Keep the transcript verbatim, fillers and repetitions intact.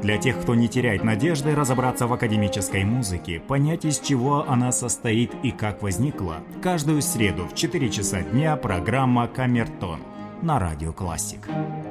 Для тех, кто не теряет надежды разобраться в академической музыке, понять, из чего она состоит и как возникла, каждую среду в четыре часа дня программа «Камертон» на Радио Классик.